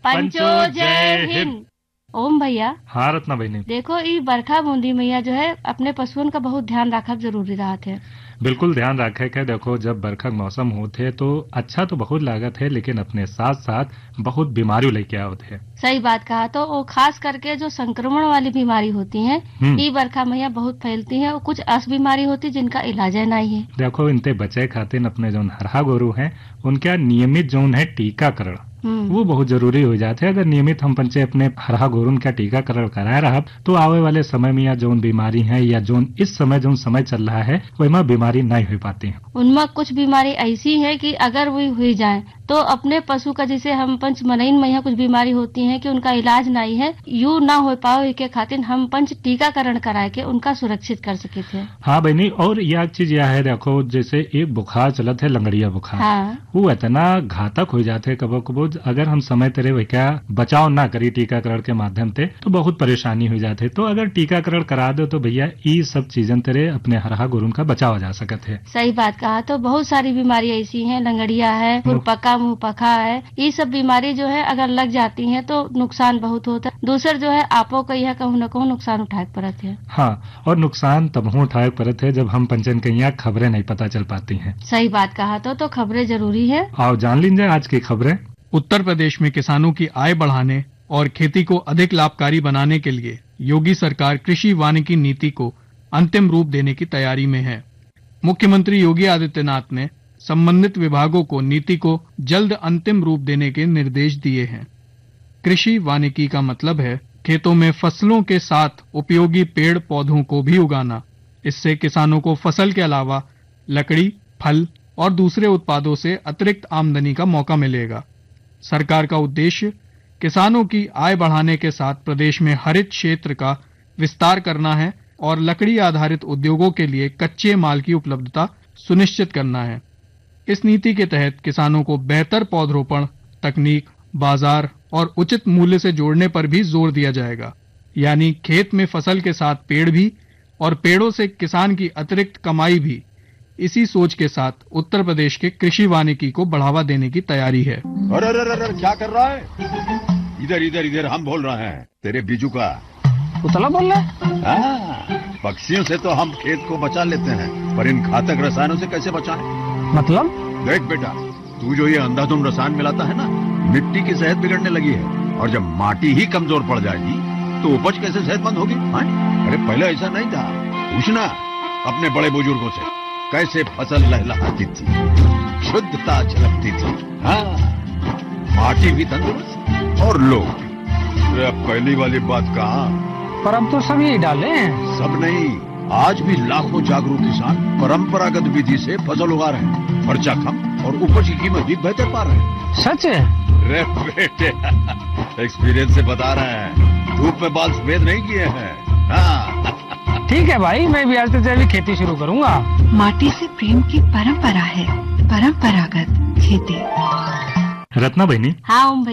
पंचो जय हिंद। ओम भैया। हाँ रत्ना बहनी। देखो ई बरखा बूंदी मैया जो है अपने पशुओं का बहुत ध्यान रखब जरूरी रहा थे। बिल्कुल ध्यान रखे के देखो, जब बरखा के मौसम होते तो अच्छा तो बहुत लागत है, लेकिन अपने साथ साथ बहुत बीमारी लेके आओते है। सही बात कहा। तो वो खास करके जो संक्रमण वाली बीमारी होती है ई बरखा मैया बहुत फैलती है और कुछ अस बीमारी होती जिनका इलाज है नहीं है। देखो इनते बचे खातिर अपने जो हरहा गोरू है उनका नियमित जो है टीकाकरण वो बहुत जरूरी हो जाते हैं। अगर नियमित हम पंचे अपने हरहा गोरुन का टीकाकरण कराए रहा तो आवे वाले समय में या जोन बीमारी है या जोन इस समय जो समय चल रहा है वही बीमारी नहीं हो पाती है। उनमें कुछ बीमारी ऐसी है कि अगर वो हुई जाए तो अपने पशु का जैसे हम पंच मनइन में कुछ बीमारी होती है कि उनका इलाज नहीं है, यू ना हो पाओ के खातिर हम पंच टीकाकरण कराए के उनका सुरक्षित कर सके थे। हाँ बहनी, और यह चीज यह है देखो, जैसे एक बुखार चलत है लंगड़िया बुखार। हाँ। वो इतना घातक हो जाते है कबो कबो, अगर हम समय तेरे वही क्या बचाव ना करी टीकाकरण के माध्यम से तो बहुत परेशानी हो जाते। तो अगर टीकाकरण करा दो तो भैया ये सब चीजें तेरे अपने हरहा गोरुन का बचाव जा सकते है। सही बात कहा। तो बहुत सारी बीमारी ऐसी है, लंगड़िया है, खुरपका मुंह पखा है, ये सब बीमारी जो है अगर लग जाती है तो नुकसान बहुत होता है। दूसर जो है आपो का यह कहूँ न कहूँ नुकसान उठाए पड़ते है। हाँ, और नुकसान तब उठाए पड़ते है जब हम पंचन के यहाँ खबरें नहीं पता चल पाती हैं। सही बात कहा। तो खबरें जरूरी है। आओ जान लीजिए आज की खबरें। उत्तर प्रदेश में किसानों की आय बढ़ाने और खेती को अधिक लाभकारी बनाने के लिए योगी सरकार कृषि वानिकी नीति को अंतिम रूप देने की तैयारी में है। मुख्यमंत्री योगी आदित्यनाथ ने संबंधित विभागों को नीति को जल्द अंतिम रूप देने के निर्देश दिए हैं। कृषि वानिकी का मतलब है खेतों में फसलों के साथ उपयोगी पेड़ पौधों को भी उगाना। इससे किसानों को फसल के अलावा लकड़ी, फल और दूसरे उत्पादों से अतिरिक्त आमदनी का मौका मिलेगा। सरकार का उद्देश्य किसानों की आय बढ़ाने के साथ प्रदेश में हरित क्षेत्र का विस्तार करना है और लकड़ी आधारित उद्योगों के लिए कच्चे माल की उपलब्धता सुनिश्चित करना है। इस नीति के तहत किसानों को बेहतर पौधरोपण तकनीक, बाजार और उचित मूल्य से जोड़ने पर भी जोर दिया जाएगा। यानी खेत में फसल के साथ पेड़ भी और पेड़ों से किसान की अतिरिक्त कमाई भी। इसी सोच के साथ उत्तर प्रदेश के कृषि वानिकी को बढ़ावा देने की तैयारी है। अरे अरे अरे क्या कर रहा है? इधर इधर इधर हम बोल रहे हैं तेरे बीजू का। उतला बोल रहा है? हाँ, पक्षियों से तो हम खेत को बचा लेते हैं, पर इन घातक रसायनों से कैसे बचाएं? मतलब? देख बेटा, तू जो ये अंधाधुंध रसायन मिलाता है ना, मिट्टी की सेहत बिगड़ने लगी है। और जब माटी ही कमजोर पड़ जाएगी तो उपज कैसे सेहतमंद होगी? अरे पहले ऐसा नहीं था। पूछना अपने बड़े बुजुर्गों से, कैसे फसल लहलहाती थी, शुद्धता झलकती थी। हाँ, माटी भी तंदुरुस्त और लोग भी। अब पहली वाली बात कहाँ? पर अब तो सब यही डाले हैं। सब नहीं, आज भी लाखों जागरूक किसान परंपरागत विधि से फसल उगा रहे हैं। खर्चा कम और उपज की कीमत भी बेहतर पा रहे हैं। सच है? रे बेटे, एक्सपीरियंस से बता रहे हैं, धूप में बाल सफेद नहीं किए हैं। हाँ। ठीक है भाई, मैं भी आज से जैविक खेती शुरू करूंगा। माटी से प्रेम की परंपरा है, परंपरागत खेती। रत्ना बहनी। हाँ ओम